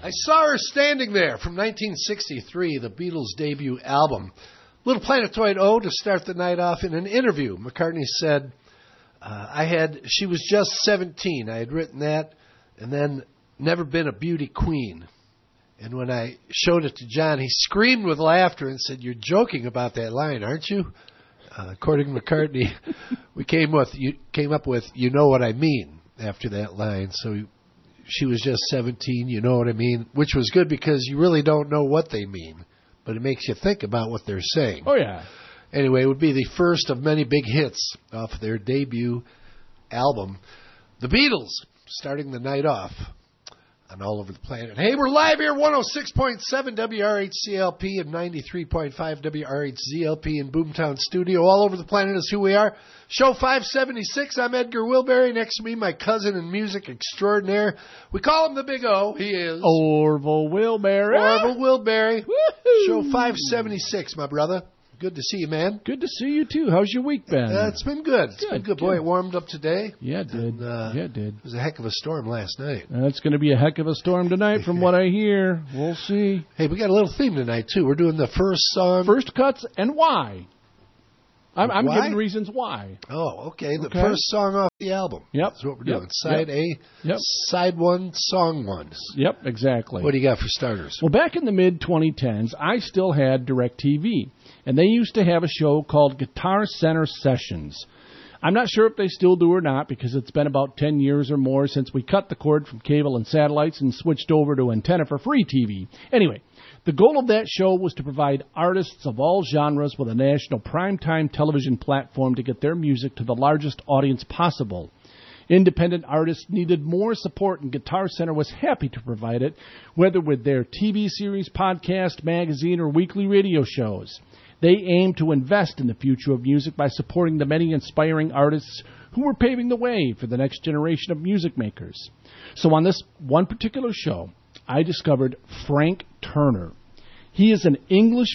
I Saw Her Standing There from 1963, the Beatles' debut album. Little Planetoid O to start the night off. In an interview, McCartney said, she was just 17. I had written that and then never been a beauty queen. And when I showed it to John, he screamed with laughter and said, "You're joking about that line, aren't you?" According to McCartney, we came up with "You Know What I Mean" after that line. So she was just 17, you know what I mean? Which was good because you really don't know what they mean, but it makes you think about what they're saying. Oh, yeah. Anyway, it would be the first of many big hits off their debut album. The Beatles, starting the night off on All Over the Planet. Hey, we're live here, 106.7 WRHCLP and 93.5 WRHZLP in Boomtown Studio. All Over the Planet is who we are. Show 576. I'm Edgar Wilberry. Next to me, my cousin and music extraordinaire. We call him the Big O. He is Orville Wilberry. Orville Wilberry. Woo-hoo. Show 576, my brother. Good to see you, man. Good to see you, too. How's your week been? It's been good. It's been good. Boy, it warmed up today. Yeah, it did. It did. It was a heck of a storm last night. It's going to be a heck of a storm tonight from what I hear. We'll see. Hey, we got a little theme tonight, too. We're doing the first song. First cuts and why. I'm giving reasons why. Oh, okay. The first song off the album. Yep. That's what we're doing. Side A, Side 1, Song 1. Yep, exactly. What do you got for starters? Well, back in the mid-2010s, I still had DirecTV, and they used to have a show called Guitar Center Sessions. I'm not sure if they still do or not because it's been about 10 years or more since we cut the cord from cable and satellites and switched over to antenna for free TV. Anyway, the goal of that show was to provide artists of all genres with a national primetime television platform to get their music to the largest audience possible. Independent artists needed more support, and Guitar Center was happy to provide it, whether with their TV series, podcast, magazine, or weekly radio shows. They aimed to invest in the future of music by supporting the many inspiring artists who were paving the way for the next generation of music makers. So on this one particular show, I discovered Frank Turner. He is an English